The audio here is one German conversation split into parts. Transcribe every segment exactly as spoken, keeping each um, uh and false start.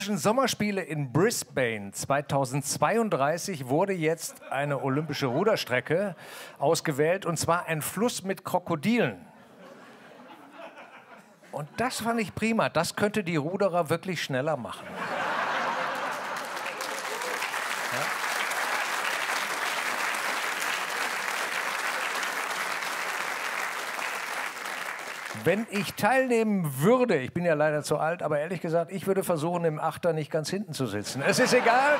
Sommerspiele in Brisbane zweitausendzweiunddreißig wurde jetzt eine olympische Ruderstrecke ausgewählt, und zwar ein Fluss mit Krokodilen. Und das fand ich prima. Das könnte die Ruderer wirklich schneller machen. Ja? Wenn ich teilnehmen würde, ich bin ja leider zu alt, aber ehrlich gesagt, ich würde versuchen, im Achter nicht ganz hinten zu sitzen. Es ist egal.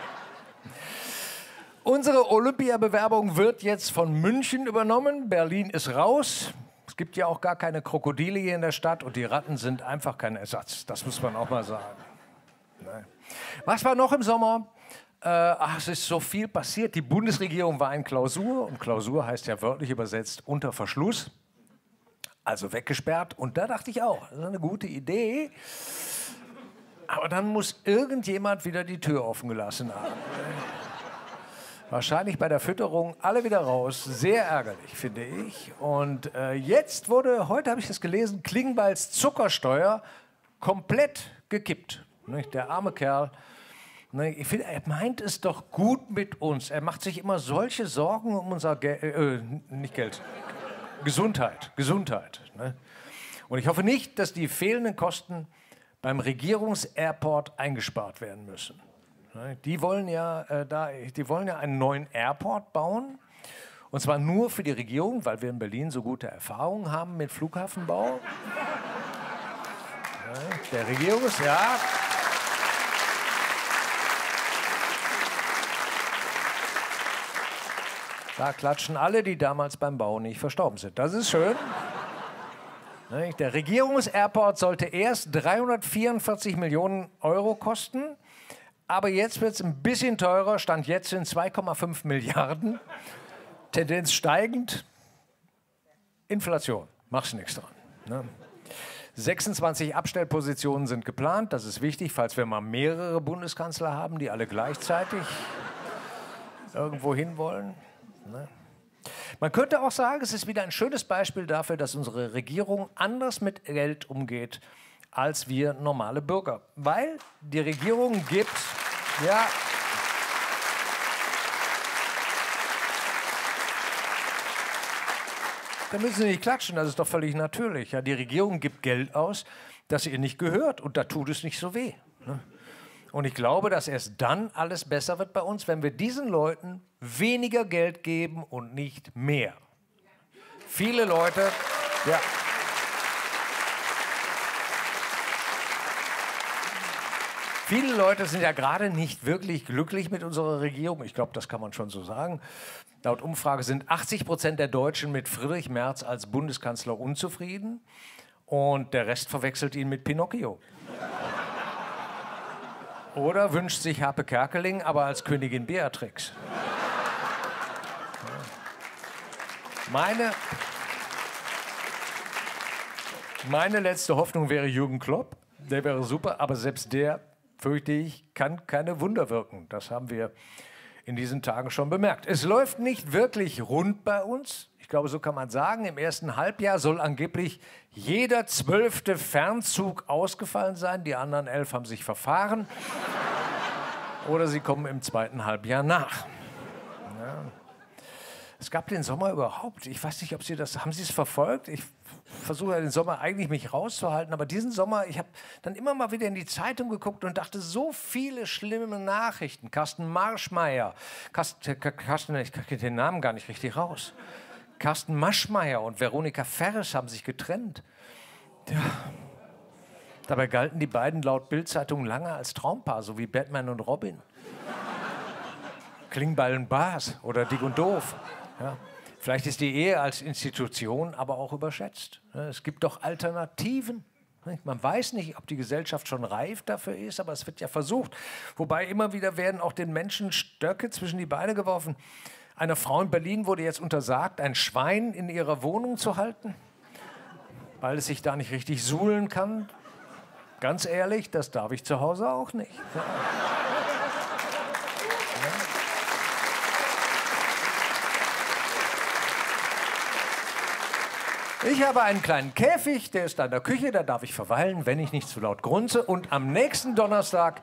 Unsere Olympiabewerbung wird jetzt von München übernommen. Berlin ist raus. Es gibt ja auch gar keine Krokodile hier in der Stadt und die Ratten sind einfach kein Ersatz. Das muss man auch mal sagen. Nein. Was war noch im Sommer? Äh, ach, es ist so viel passiert. Die Bundesregierung war in Klausur und Klausur heißt ja wörtlich übersetzt unter Verschluss. Also weggesperrt. Und da dachte ich auch, das ist eine gute Idee. Aber dann muss irgendjemand wieder die Tür offen gelassen haben. Wahrscheinlich bei der Fütterung alle wieder raus. Sehr ärgerlich, finde ich. Und äh, jetzt wurde, heute habe ich das gelesen, Klingbeils Zuckersteuer komplett gekippt. Nicht? Der arme Kerl. Ich finde, er meint es doch gut mit uns. Er macht sich immer solche Sorgen um unser Geld, äh, nicht Geld, Gesundheit, Gesundheit. Ne? Und ich hoffe nicht, dass die fehlenden Kosten beim Regierungsairport eingespart werden müssen. Ne? Die wollen ja, äh, da, die wollen ja einen neuen Airport bauen. Und zwar nur für die Regierung, weil wir in Berlin so gute Erfahrungen haben mit Flughafenbau. Ne? Der Regierungs... Ja. Da klatschen alle, die damals beim Bau nicht verstorben sind. Das ist schön. Der Regierungsairport sollte erst dreihundertvierundvierzig Millionen Euro kosten. Aber jetzt wird es ein bisschen teurer. Stand jetzt in zwei Komma fünf Milliarden. Tendenz steigend. Inflation. Machst nichts dran. sechsundzwanzig Abstellpositionen sind geplant. Das ist wichtig, falls wir mal mehrere Bundeskanzler haben, die alle gleichzeitig irgendwo hin wollen. Man könnte auch sagen, es ist wieder ein schönes Beispiel dafür, dass unsere Regierung anders mit Geld umgeht als wir normale Bürger. Weil die Regierung gibt, ja, da müssen Sie nicht klatschen, das ist doch völlig natürlich. Ja, die Regierung gibt Geld aus, das ihr nicht gehört, und da tut es nicht so weh. Ne? Und ich glaube, dass erst dann alles besser wird bei uns, wenn wir diesen Leuten weniger Geld geben und nicht mehr. Viele Leute, ja. Viele Leute sind ja gerade nicht wirklich glücklich mit unserer Regierung. Ich glaube, das kann man schon so sagen. Laut Umfrage sind achtzig Prozent der Deutschen mit Friedrich Merz als Bundeskanzler unzufrieden. Und der Rest verwechselt ihn mit Pinocchio. Oder wünscht sich Harpe Kerkeling, aber als Königin Beatrix. Meine, meine letzte Hoffnung wäre Jürgen Klopp. Der wäre super, aber selbst der, fürchte ich, kann keine Wunder wirken. Das haben wir in diesen Tagen schon bemerkt. Es läuft nicht wirklich rund bei uns. Ich glaube, so kann man sagen. Im ersten Halbjahr soll angeblich jeder zwölfte Fernzug ausgefallen sein. Die anderen elf haben sich verfahren. Oder sie kommen im zweiten Halbjahr nach. Ja. Es gab den Sommer überhaupt. Ich weiß nicht, ob Sie das, haben Sie es verfolgt? Ich versuche ja den Sommer eigentlich mich rauszuhalten, aber diesen Sommer, ich habe dann immer mal wieder in die Zeitung geguckt und dachte, so viele schlimme Nachrichten. Carsten Marschmeier, Carsten, Carsten, ich kriege den Namen gar nicht richtig raus. Carsten Maschmeyer und Veronika Ferres haben sich getrennt. Ja. Dabei galten die beiden laut Bild-Zeitung lange als Traumpaar, so wie Batman und Robin. Klingbeil und Bas oder Dick und Doof. Ja. Vielleicht ist die Ehe als Institution aber auch überschätzt. Es gibt doch Alternativen. Man weiß nicht, ob die Gesellschaft schon reif dafür ist, aber es wird ja versucht. Wobei immer wieder werden auch den Menschen Stöcke zwischen die Beine geworfen. Einer Frau in Berlin wurde jetzt untersagt, ein Schwein in ihrer Wohnung zu halten, weil es sich da nicht richtig suhlen kann. Ganz ehrlich, das darf ich zu Hause auch nicht. Ja. Ich habe einen kleinen Käfig, der ist da in der Küche, da darf ich verweilen, wenn ich nicht zu laut grunze. Und am nächsten Donnerstag